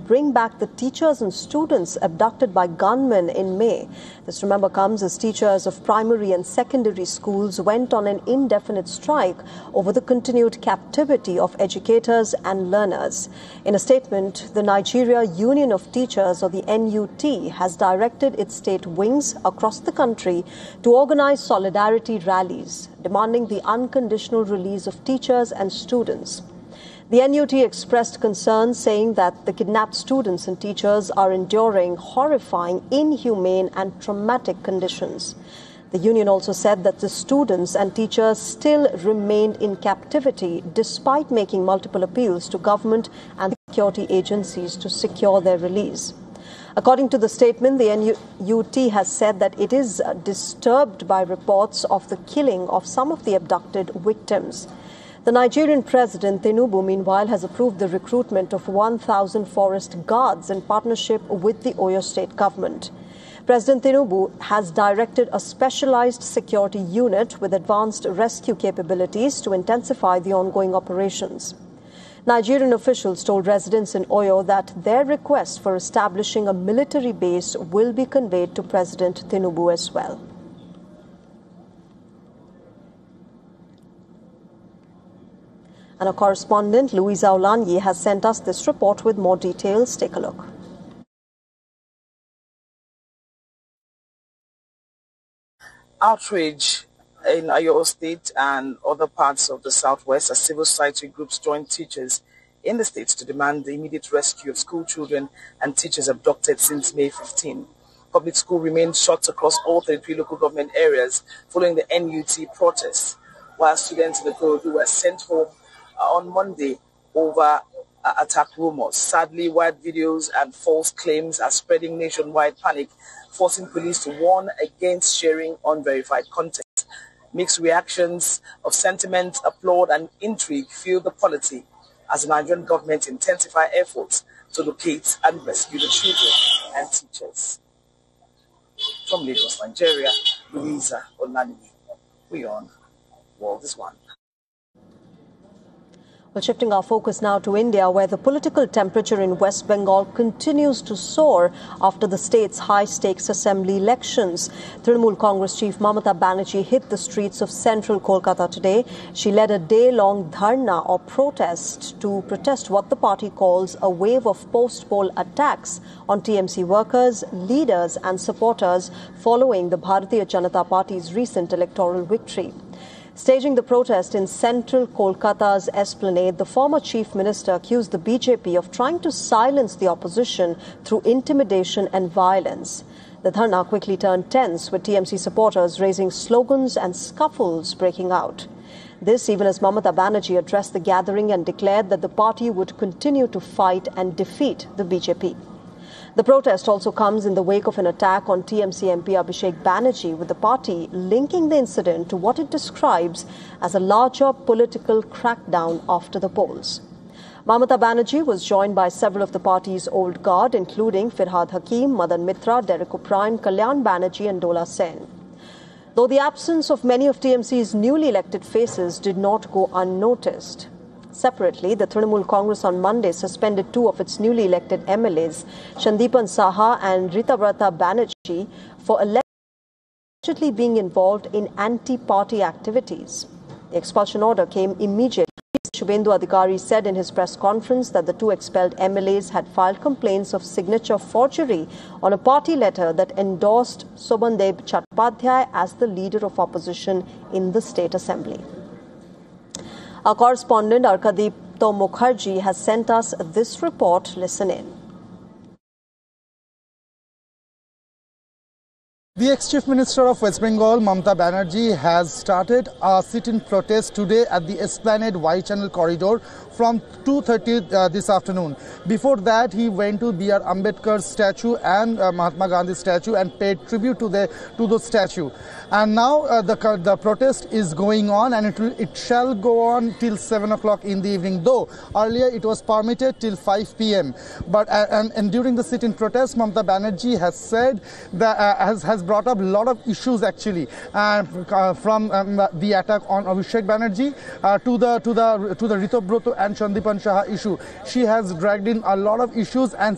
bring back the teachers and students abducted by gunmen in May. This, remember, comes as teachers of primary and secondary schools went on an indefinite strike over the continued captivity of educators and learners. In a statement, the Nigeria Union of Teachers, or the NUT, has directed its state wings across the country to organize solidarity rallies demanding the unconditional release of teachers and students. The NUT expressed concern, saying that the kidnapped students and teachers are enduring horrifying, inhumane and traumatic conditions. The union also said that the students and teachers still remained in captivity despite making multiple appeals to government and security agencies to secure their release. According to the statement, the NUT has said that it is disturbed by reports of the killing of some of the abducted victims. The Nigerian President, Tinubu, meanwhile, has approved the recruitment of 1,000 forest guards in partnership with the Oyo State government. President Tinubu has directed a specialized security unit with advanced rescue capabilities to intensify the ongoing operations. Nigerian officials told residents in Oyo that their request for establishing a military base will be conveyed to President Tinubu as well. And our correspondent, Louisa Olanyi, has sent us this report with more details. Take a look. Outrage in Oyo State and other parts of the southwest as civil society groups join teachers in the state to demand the immediate rescue of school children and teachers abducted since May 15. Public school remained shut across all 33 local government areas following the NUT protests, while students in the Korodu were sent home on Monday over attack rumors. Sadly, wild videos and false claims are spreading nationwide panic, forcing police to warn against sharing unverified content. Mixed reactions of sentiment, applaud and intrigue fuel the polity as the Nigerian government intensify efforts to locate and rescue the children and teachers. From Lagos, Nigeria, Louisa Olanyi. We on World is One. Well, shifting our focus now to India, where the political temperature in West Bengal continues to soar after the state's high-stakes assembly elections. Trinamool Congress chief Mamata Banerjee hit the streets of central Kolkata today. She led a day-long dharna or protest to protest what the party calls a wave of post-poll attacks on TMC workers, leaders and supporters following the Bharatiya Janata Party's recent electoral victory. Staging the protest in central Kolkata's Esplanade, the former chief minister accused the BJP of trying to silence the opposition through intimidation and violence. The dharna quickly turned tense, with TMC supporters raising slogans and scuffles breaking out. This even as Mamata Banerjee addressed the gathering and declared that the party would continue to fight and defeat the BJP. The protest also comes in the wake of an attack on TMC MP Abhishek Banerjee, with the party linking the incident to what it describes as a larger political crackdown after the polls. Mamata Banerjee was joined by several of the party's old guard, including Firhad Hakim, Madan Mitra, Derek O'Brien, Kalyan Banerjee and Dola Sen. Though the absence of many of TMC's newly elected faces did not go unnoticed. Separately, the Trinamool Congress on Monday suspended two of its newly elected MLAs, Shandipan Saha and Ritabrata Banerjee, for allegedly being involved in anti-party activities. The expulsion order came immediately. Shubhendu Adhikari said in his press conference that the two expelled MLAs had filed complaints of signature forgery on a party letter that endorsed Sobandeb Chattopadhyay as the leader of opposition in the State Assembly. Our correspondent Arkadipto Mukherjee has sent us this report. Listen in. The ex-Chief Minister of West Bengal, Mamata Banerjee, has started a sit-in protest today at the Esplanade Y-Channel corridor from 2:30 this afternoon. Before that, he went to B.R. Ambedkar's statue and Mahatma Gandhi's statue and paid tribute to the statue. And now the protest is going on, and it shall go on till 7 o'clock in the evening. Though earlier it was permitted till 5 p.m. But and during the sit-in protest, Mamata Banerjee has said that has brought up a lot of issues actually, from the attack on Abhishek Banerjee to the Ritobroto and Shandipan Saha issue. She has dragged in a lot of issues and